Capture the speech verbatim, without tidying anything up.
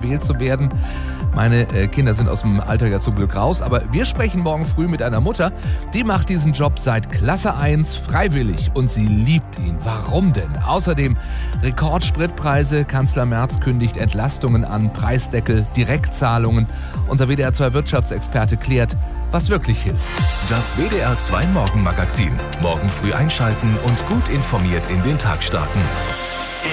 gequält zu werden. Meine äh, Kinder sind aus dem Alter ja zum Glück raus, aber wir sprechen morgen früh mit einer Mutter, die macht diesen Job seit Klasse eins freiwillig und sie liebt ihn. Warum denn? Außerdem Rekordspritpreise, Kanzler Merz kündigt Entlastungen an, Preisdeckel, Direktzahlungen. Unser W D R zwei Wirtschaftsexperte klärt, was wirklich hilft. Das W D R zwei Morgenmagazin. Morgen früh einschalten und gut informiert in den Tag starten.